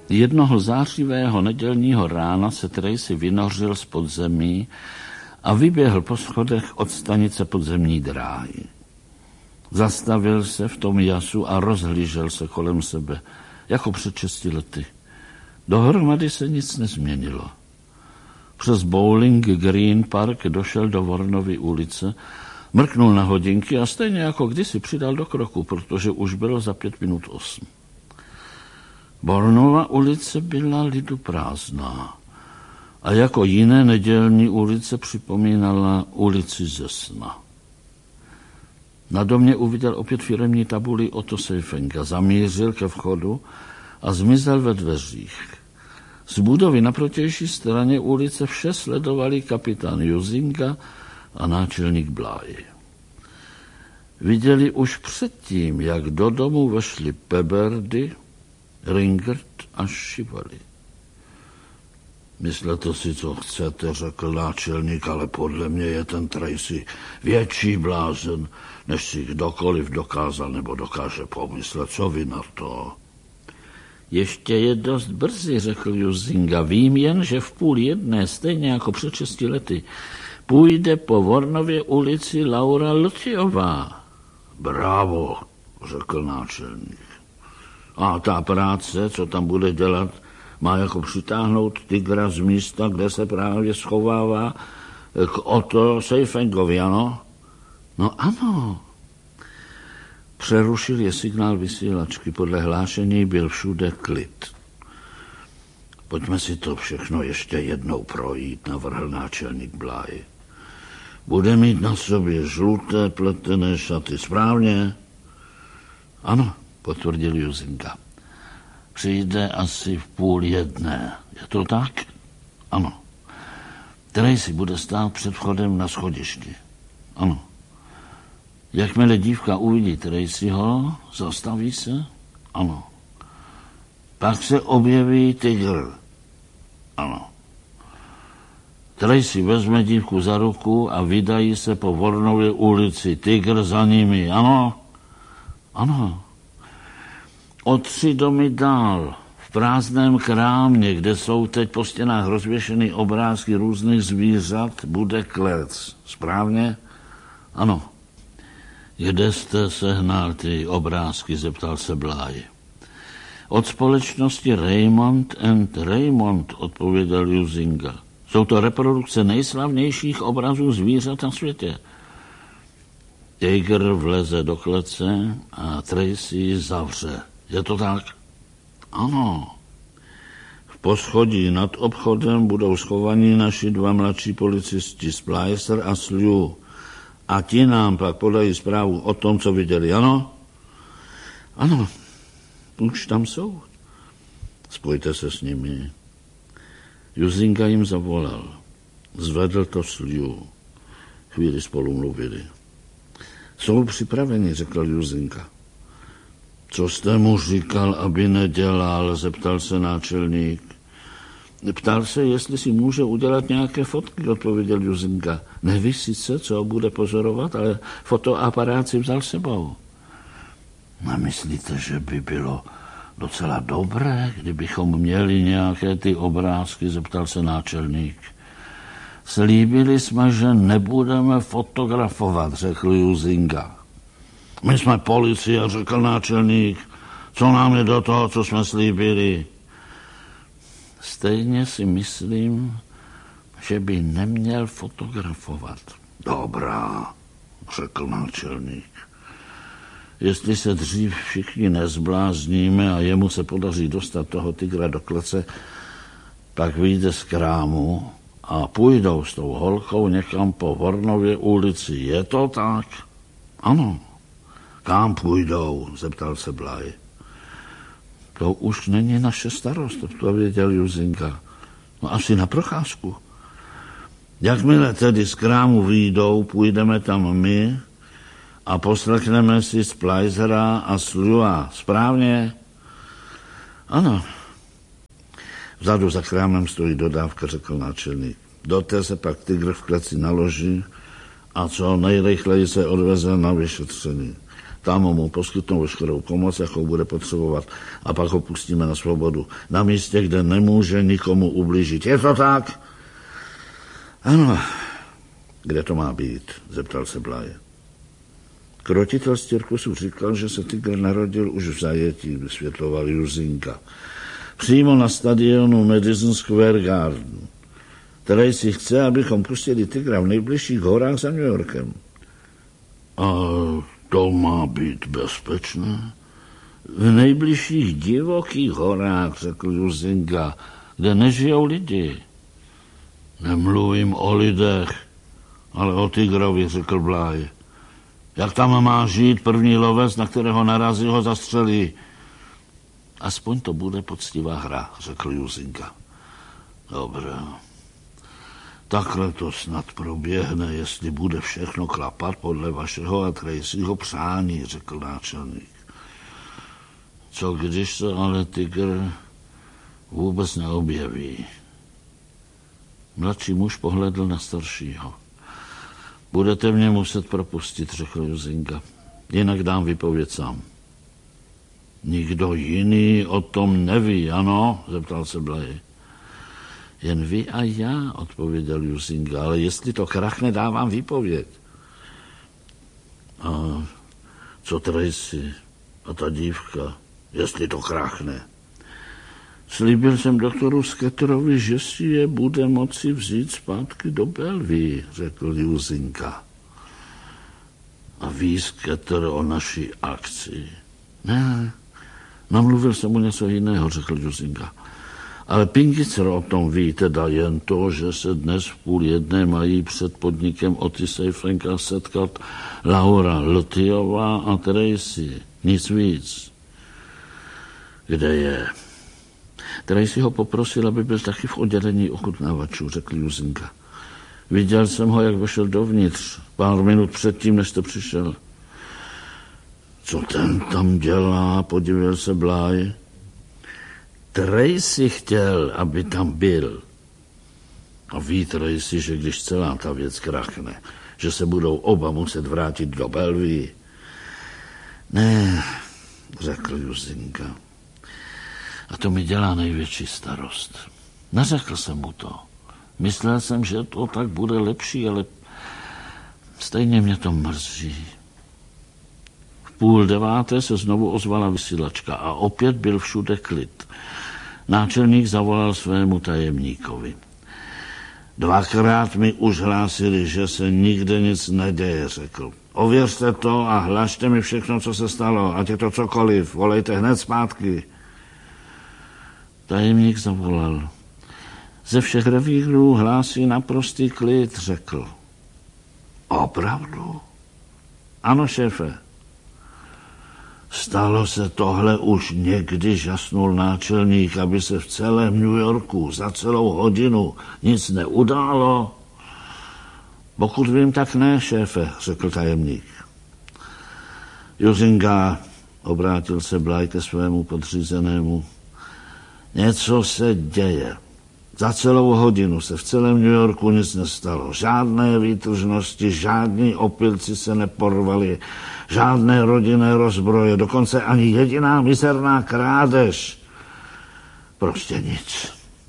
Jednoho zářivého nedělního rána se Tracy vynořil z podzemí a vyběhl po schodech od stanice podzemní dráhy. Zastavil se v tom jasu a rozhlížel se kolem sebe, jako před 6 lety. Dohromady se nic nezměnilo. Přes Bowling Green Park došel do Warnovy ulice, mrknul na hodinky a stejně jako kdysi přidal do kroku, protože už bylo za 5 minut 8. Warnova ulice byla lidu prázdná a jako jiné nedělní ulice připomínala ulici ze sna. Na domě uviděl opět firemní tabuli Otto Seifenga, zamířil ke vchodu a zmizel ve dveřích. Z budovy na protější straně ulice vše sledovali kapitán Jusinga a náčelník Bly. Viděli už předtím, jak do domu vešli Peberdy, Ringert a Shively. Myslete si, co chcete, řekl náčelník, ale podle mě je ten Tracy větší blázen, než si kdokoliv dokázal nebo dokáže pomyslet. Co vy na to? Ještě je dost brzy, řekl Jusinga. Vím jen, že v 12:30, stejně jako před 6 lety, půjde po Warnově ulici Laura Lutyová. Bravo, řekl náčelník. A ta práce, co tam bude dělat, má jako přitáhnout tygra z místa, kde se právě schovává k Otto Seifengovi, ano? No ano. Přerušil je signál vysílačky. Podle hlášení byl všude klid. Pojďme si to všechno ještě jednou projít, navrhl náčelník Bly. Bude mít na sobě žluté pletené šaty, správně? Ano, potvrdil Jusinga. Přijde asi v 12:30. Je to tak? Ano. Tracy bude stát před vchodem na schodišti. Ano. Jakmile dívka uvidí Tracyho, zastaví se? Ano. Pak se objeví tygr. Ano. Tracy vezme dívku za ruku a vydají se po Warnově ulici. Tygr za nimi. Ano? Ano. O 3 domy dál, v prázdném krámě, kde jsou teď po stěnách rozvěšeny obrázky různých zvířat, bude klec. Správně? Ano. Kde jste sehnal ty obrázky, zeptal se Bly. Od společnosti Raymond and Raymond, odpověděl Jusinga. Jsou to reprodukce nejslavnějších obrazů zvířat na světě. Tygr vleze do klece a Tracy zavře. Je to tak? Ano. V poschodí nad obchodem budou schovaní naši 2 mladší policisti, Splicer a Slew. A ti nám pak podají zprávu o tom, co viděli, ano? Ano. Už tam jsou. Spojte se s nimi. Jusinga jim zavolal. Zvedl to Slew. Chvíli spolu mluvili. Jsou připraveni, řekl Jusinga. Co jste mu říkal, aby nedělal, zeptal se náčelník. Ptal se, jestli si může udělat nějaké fotky, odpověděl Jusinga. Neví sice, co bude pozorovat, ale fotoaparát si vzal sebou. Nemyslíte, že by bylo docela dobré, kdybychom měli nějaké ty obrázky, zeptal se náčelník. Slíbili jsme, že nebudeme fotografovat, řekl Jusinga. My jsme policie, řekl náčelník. Co nám je do toho, co jsme slíbili? Stejně si myslím, že by neměl fotografovat. Dobrá, řekl náčelník. Jestli se dřív všichni nezblázníme a jemu se podaří dostat toho tygra do klece, pak vyjde z krámu a půjdou s tou holkou někam po Warnově ulici. Je to tak? Ano. Kam půjdou? Zeptal se Bly. To už není naše starost, odpověděl Jusinga. No asi na procházku. Jakmile tedy z krámu vyjdou, půjdeme tam my a poslechneme si Splicera a Slewa. Správně? Ano. Vzadu za krámem stojí dodávka, řekl náčelník. Do té se pak tygr v kleci naloží a co nejrychleji se odveze na vyšetření. Tam mu poskytnou veškerou pomoc, jakou bude potřebovat, a pak ho pustíme na svobodu. Na místě, kde nemůže nikomu ublížit. Je to tak? Ano. Kde to má být? Zeptal se Bly. Krotitel z cirkusu říkal, že se tygr narodil už v zajetí, vysvětloval Juzinka. Přímo na stadionu Madison Square Garden. Tracy chce, abychom pustili tygra v nejbližších horách za New Yorkem. A to má být bezpečné? V nejbližších divokých horách, řekl Juzinka, kde nežijou lidi. Nemluvím o lidech, ale o tygrovi, řekl Bly. Jak tam má žít první lovec, na kterého narazí, ho zastřelí? Aspoň to bude poctivá hra, řekl Juzinka. Dobře. Takhle to snad proběhne, jestli bude všechno klapat podle vašeho a Tracyho přání, řekl náčelník. Co když se ale tygr vůbec neobjeví? Mladší muž pohledl na staršího. Budete mě muset propustit, řekl Juzinka. Jinak dám výpověď sám. Nikdo jiný o tom neví, ano? Zeptal se Bly. Jen vy a já, odpověděl Juzinka, ale jestli to krachne, dávám výpověď. A co Tracy a ta dívka, jestli to krachne? Slíbil jsem doktoru Scatterovi, že si je bude moci vzít zpátky do Bellevue, řekl Juzinka. A ví Scatter o naší akci? Ne, namluvil jsem mu něco jiného, řekl Juzinka. Ale Pinkicer o tom ví, teda jen to, že se dnes v 12:30 mají před podnikem Otise Franka setkat Laura Lothiová a Tracy. Nic víc. Kde je? Tracy ho poprosil, aby byl taky v oddělení ochutnávačů, řekl Juzinka. Viděl jsem ho, jak vešel dovnitř, pár minut předtím, než jste přišel. Co ten tam dělá, podíval se Bly. Tracy chtěl, aby tam byl. A ví Tracy, že když celá ta věc krachne, že se budou oba muset vrátit do Bellevue. Ne, řekl Juzinka. A to mi dělá největší starost. Neřekl jsem mu to. Myslel jsem, že to tak bude lepší, ale stejně mě to mrzí. V 8:30 se znovu ozvala vysílačka a opět byl všude klid. Náčelník zavolal svému tajemníkovi. 2krát mi už hlásili, že se nikde nic neděje, řekl. Ověřte to a hlašte mi všechno, co se stalo, ať je to cokoliv, volejte hned zpátky. Tajemník zavolal. Ze všech revírů hlásí naprostý klid, řekl. Opravdu? Ano, šéfe. Stalo se tohle už někdy, žasnul náčelník, aby se v celém New Yorku za celou hodinu nic neudálo? Pokud vím, tak ne, šéfe, řekl tajemník. Juzinka, obrátil se Bly ke svému podřízenému. Něco se děje. Za celou hodinu se v celém New Yorku nic nestalo. Žádné výtržnosti, žádní opilci se neporvali, žádné rodinné rozbroje, dokonce ani jediná mizerná krádež. Prostě nic.